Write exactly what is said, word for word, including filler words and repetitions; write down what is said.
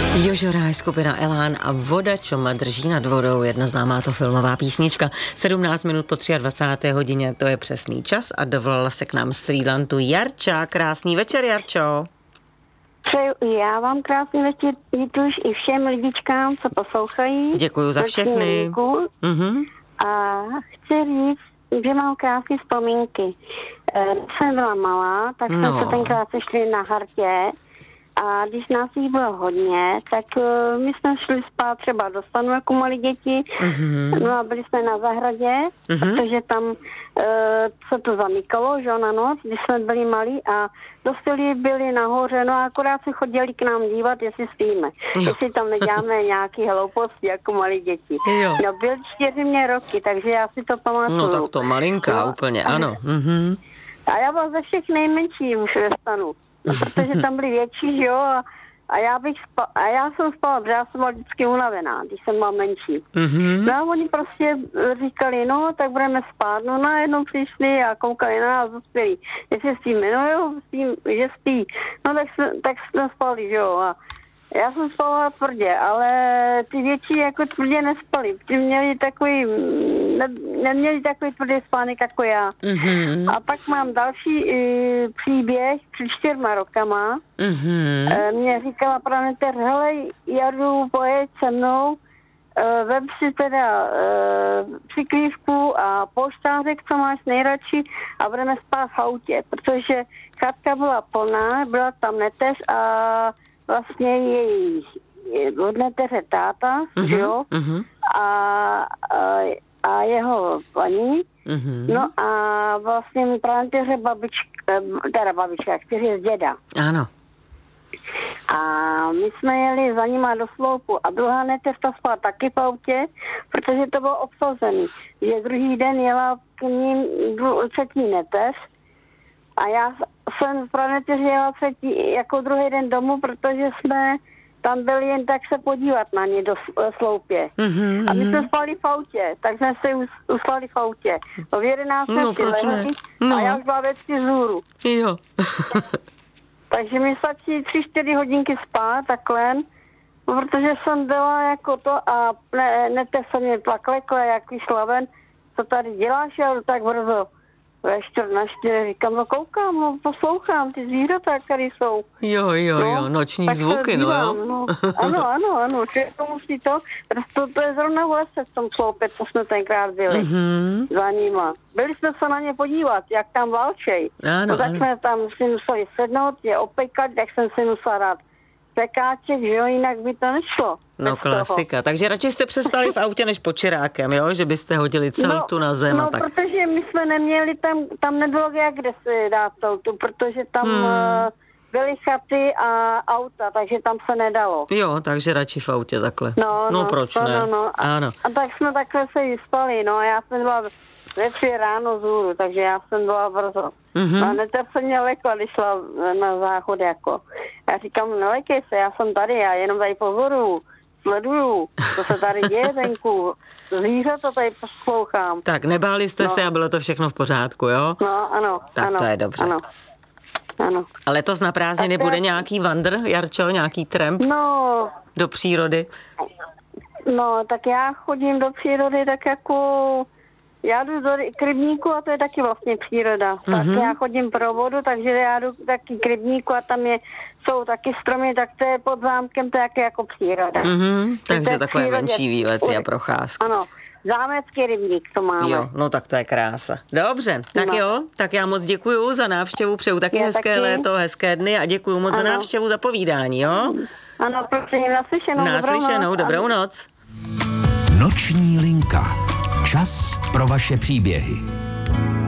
Jožoraj, skupina Elán a Voda, čo ma drží nad vodou, jedna známá to filmová písnička. sedmnáct minut po dvacáté třetí hodině, to je přesný čas a dovolala se k nám z Frýdlantu Jarča. Krásný večer, Jarčo. Přeju i já vám krásný večer, Jituš, i všem lidičkám, co poslouchají. Děkuju za všechny. Mm-hmm. A chci říct, že mám krásné vzpomínky. Když jsem byla malá, tak no. jsme se tenkrát sešli na Hartě. A když nás jich bylo hodně, tak uh, my jsme šli spát třeba do stanu jako malí děti. Mm-hmm. No a byli jsme na zahradě, mm-hmm. protože tam uh, se to zamykalo, že na noc, když jsme byli malí a dospělí byli nahoře, no a akorát se chodili k nám dívat, jestli spíme. Jo. Jestli tam neděláme nějaký hlouposti jako malí děti. Jo. No byl čtyři mě roky, takže já si to pamatuju. No tak to malinká no, úplně, ano. Mm-hmm. A já byla ze všech nejmenší už ve stanu, protože tam byli větší, že jo, a, a já bych spala, a já jsem spala, protože já jsem byla vždycky unavená, když jsem byla menší. Mm-hmm. No a oni prostě říkali, no, tak budeme spát, no najednou přišli a koukali na nás dospělí, jestli spíme, no jo, spím, že spí, no tak jsme, tak jsme spali, že jo, a já jsem spala tvrdě, ale ty větší jako tvrdě nespali. Ty měli takový, ne, neměli takový tvrdý spánek jako já. Mm-hmm. A pak mám další e, příběh před čtyřma rokama. Mm-hmm. E, mě říkala praneter, hele, Jardu, pojď se mnou, e, vem si teda e, přikrývku a polštářek, co máš nejradši a budeme spát v autě, protože chatka byla plná, byla tam neteř a vlastně její od neteře táta, uh-huh, jo, uh-huh. A, a, a jeho paní, uh-huh. No a vlastně mi praneteře babička, teda babička, který je z děda. Ano. A my jsme jeli za nima do sloupu a druhá neteř ta spala taky v autě, protože to bylo obsazený. Že druhý den jela k ním třetí neteř a já jsem v praneteři jela třetí, jako druhý den domů, protože jsme tam byli jen tak se podívat na ně do sloupě. Mm-hmm. A my jsme spali v autě, tak jsme se uspali v autě. V jedenáct no, si lehli no. A já už byla ve cizuru. Jo. Takže mi stačí tři, čtyři hodinky spát takhle, protože jsem byla jako to a ne, nete se mě plakleklo, jak vyšla ven, co tady děláš, já tak brzo. Ve čtvrt na čtyři říkám, no koukám, no poslouchám ty zvířata, které jsou. Jo, jo, no, jo, noční zvuky, no jo. No. Ano, ano, ano, člověk to musí to, to, to je zrovna v lese v tom sloupě, co jsme tenkrát byli, mm-hmm. za nima. Byli jsme se na ně podívat, jak tam válčej. Ano, no, tak ano. jsme tam si museli sednout, je opejkat, tak jsem si musela dát pekáček, že jo, jinak by to nešlo. No klasika, toho. Takže radši jste přestali v autě než pod čirákem, jo, že byste hodili celtu no, na zem no, a tak. No, protože my jsme neměli tam, tam nebylo jak kde si dát celtu, protože tam hmm. uh, byly chaty a auta, takže tam se nedalo. Jo, takže radši v autě takhle. No, no, no proč no, ne? No, no. A, ano. A tak jsme takhle se vyspali, no, já jsem byla ve tři ráno zůru, takže já jsem byla brzo. Mm-hmm. A neteř se mě lekla, když šla na záchod, jako. Já říkám, nelekej se, já jsem tady, já jenom tady pozoruju, sleduju, co se tady děje venku, zvířata tady poslouchám. Tak, nebáli jste no. se a bylo to všechno v pořádku, jo? No, ano, tak ano. to je dobře. Ano. Ano. A letos na prázdniny bude já... nějaký vandr, Jarčo, nějaký tramp no, do přírody? No, tak já chodím do přírody tak jako... Já jdu do k rybníku a to je taky vlastně příroda. Mm-hmm. Tak já chodím pro vodu, takže já jdu taky k rybníku a tam je, jsou taky stromy, tak to je pod zámkem, to je jako, jako příroda. Mm-hmm. Takže to takové přírodě, venčí výlety a procházky. Ano, zámecký rybník to máme. Jo, no tak to je krása. Dobře, tak no. jo, tak já moc děkuju za návštěvu, přeju taky já hezké taky. léto, hezké dny a děkuju moc ano. za návštěvu, za povídání, jo? Ano, prosím, naslyšenou, naslyšenou, dobrou dobrou noc. noc. Noční linka. Čas pro vaše příběhy.